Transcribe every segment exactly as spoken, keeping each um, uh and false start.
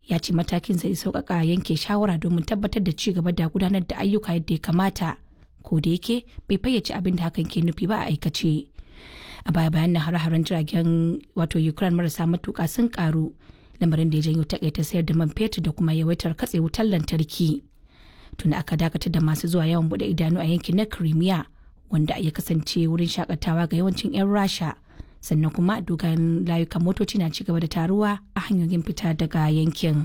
ya ce matakin zai sauƙaƙa yanke shawara domin tabbatar da ci gaba da gudanar da ayyuka yadda ya kamata, ko da yake bai fayyace abin da hakan ke nufi ba a aikace. A baya bayan na hare-haren jiragen wato Ukraine marasa matuƙa sun karu, lamarin da ya janyo takaita sayar da man fetur da kuma yawaitar katse wutar lantarki. Tuna aka dakatar da masu zuwa yawan bude idanu a yankin na Crimea, wanda ya kasance wurin shakatawa ga yawancin 'yan Rasha, sannan kuma dogayen layukan motoci na ci gaba da taruwa a hanyoyin fita daga yankin.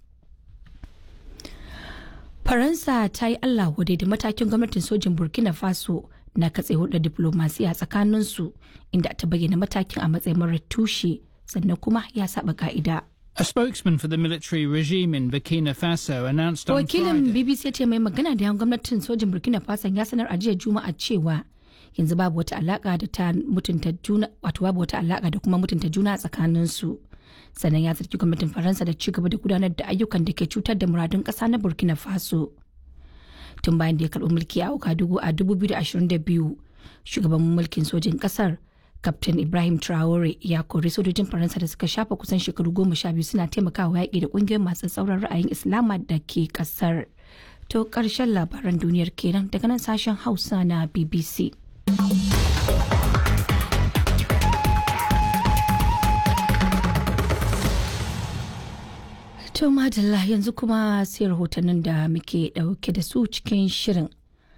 Faransa ta yi Allah wadai da matakin gwamnatin sojin Burkina Faso na katse hulɗar diplomasiya tsakaninsu, inda ta bayyana matakin a matsayin marar tushe sannan kuma ya saba ka'ida. A spokesman for the military regime in Burkina Faso announced on Wakilin Friday. B B C ce mai magana da yan gwamnatin sojin Burkina Faso ya sanar a jiya Juma'a cewa yanzu babu wata alaka da ta mutunta juna, wato babu wata alaka da kuma mutunta juna a tsakaninsu. Sannan ya zargi gwamnatin Faransa da ci gaba da gudanar da ayyukan da ke cutar da muradun ƙasa na Burkina Faso. Tun bayan da ya karɓi mulki a Ouagadougou a dubu biyu da ashirin da biyu, shugaban mulkin sojin ƙasar Captain Ibrahim Traore ya kori sojojin Faransa da suka shafa kusan shekaru goma sha biyu suna taimakawa yaƙi da ƙungiyar masu tsauran ra'ayin Islama da ke ƙasar. To ƙarshen labaran duniyar kenan daga nan sashen Hausa na B B C. To madalla yanzu kuma sai rahotannin da muke ɗauke da su cikin shirin.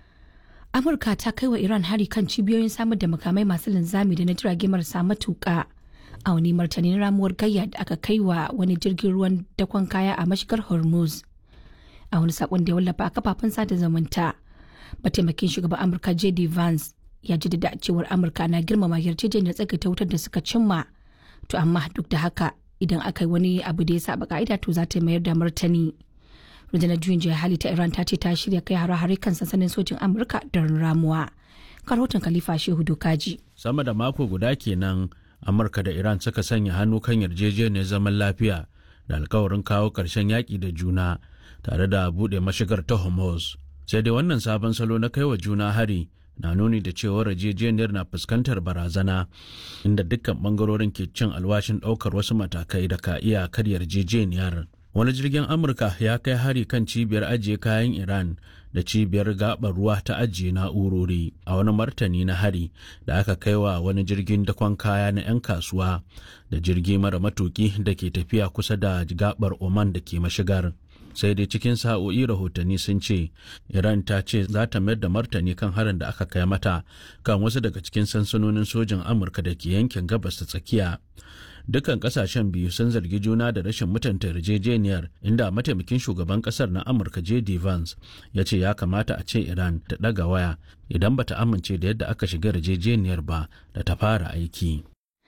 Amurka ta kai wa Iran hari kan cibiyoyin samar da makamai masu linzami da na jirage marasa matuƙa a wani martanin ramuwar gayya da aka kai wa wani jirgin ruwan dakon kaya a mashigar Hormuz. A wani sakon da ya wallafa a kafafen sada zumunta, mataimakin shugaban Amurka J D Vance ya jaddada cewar Amurka na girmama yarjejeniyar tsagaita wutar da suka cimma. To amma duk da haka idan aka yi wani abu da ya saba ka'ida to za ta mayar da martani. Rundunar juyin juya hali ta Iran ta ce ta shirya kai hare-hare kan sansanin sojin Amurka don ramuwa. Karotin Khalifa Shehu Dokaji. Sama da mako guda kenan Amurka da Iran suka sanya hannu kan yarjejeniyar zaman lafiya da alkawarin kawo ƙarshen yaƙi da juna tare da buɗe mashigar ta Hormuz. Sai dai wannan sabon salo na kaiwa juna hari na nuni da cewar yarjejeniyar na fuskantar barazana, inda dukkan bangarorin ke cin alwashin ɗaukar wasu matakai da ka iya karya yarjejeniyar. Wani jirgin Amurka ya kai hari kan cibiyar ajiye kayan Iran da cibiyar gaɓar ruwa ta ajiye na'urori a wani martani na hari da aka kai wa wani jirgin dakon kaya na 'yan kasuwa da jirgi mara matuki da ke tafiya kusa da gaɓar Oman da ke mashigar. Sai dai cikin sa'o'i rahotanni sun ce Iran ta ce za ta mayar da martani kan harin da aka kai mata kan wasu daga cikin sansanonin sojin Amurka da ke yankin gabas ta tsakiya. Dukkan kasashen biyu sun zargi juna da rashin mutunta yarjejeniyar, inda mataimakin shugaban kasar na Amurka J D Vance ya ce ya kamata a ce Iran ta ɗaga waya idan bata amince da yadda aka shiga yarjejeniyar ba da ta fara aiki.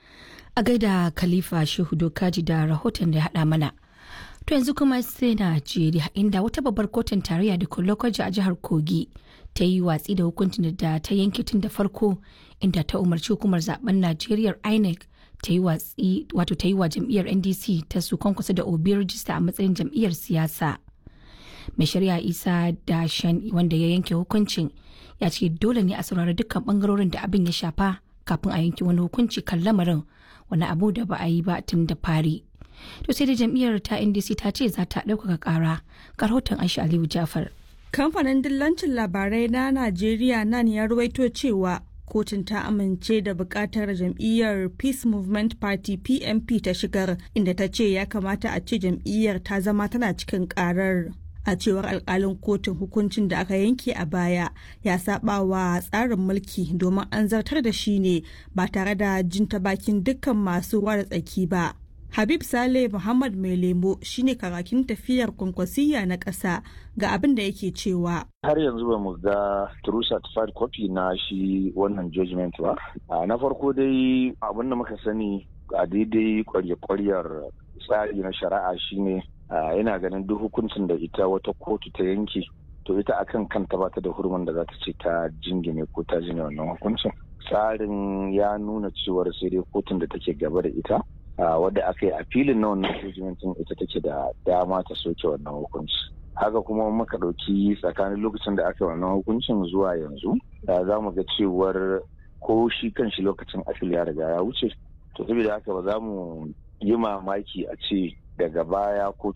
A gaida Khalifa Shehu Dokaji da rahoton da ya haɗa mana. To yanzu kuma sai Najeriya, inda wata babbar kotun tarayya da Lokoja a jihar Kogi ta yi watsi da hukuncin da ta yanke tun da farko, inda ta umarci hukumar zaben Najeriya I N E C ta yi watsi wato ta yi wa jam'iyyar N D C ta su kwankwasa da Obi rijista a matsayin jam'iyyar siyasa. Mai shari'a Isa Dashan wanda ya yanke hukuncin ya ce dole ne a saurari dukkan bangarorin da abin ya shafa kafin a yanke wani hukunci kan lamarin, wani abu da ba a yi ba tun da fari. To sai da jam'iyyar ta N D C ta ce za ta ɗaukaka ƙara. Ga rahoton Aisha Aliyu Jafar. Kamfanin dillancin labarai na Najeriya nan ya ruwaito cewa kotun ta amince da bukatar jam'iyyar Peace Movement Party P M P ta shigar, inda ta ce ya kamata a ce jam'iyyar ta zama tana cikin karar. A cewar alkalin kotun, hukuncin da aka yanke a baya ya saba wa tsarin mulki domin an zartar da shi ne ba tare da jin ta bakin dukkan masu ruwa da tsaki ba. Habib Saleh Muhammad Mai Lemo shine karakin tafiyar kwankwasiyya na ƙasa, ga abin da yake cewa. Har yanzu ba mu ga true certified copy na shi wannan judgment ba. Na farko dai abin da muka sani a daidai kwarya-kwaryar tsari na shari'a shine yana ganin duk hukuncin da ita wata kotu ta yanke, to ita akan kanta ba ta da hurumin da za ta ce ta jingine ko ta jingine wannan hukuncin. Tsarin ya nuna cewar sai dai kotun da take gaba da ita wadda aka yi a filin na wannan hukuncin ita take da dama ta soke wannan hukunci. Haka kuma muka ɗauki tsakanin lokacin da aka yi wannan hukuncin zuwa yanzu za mu ga cewar ko shi kan shi lokacin afil ya riga ya wuce, to saboda haka ba za mu yi mamaki a ce daga baya ko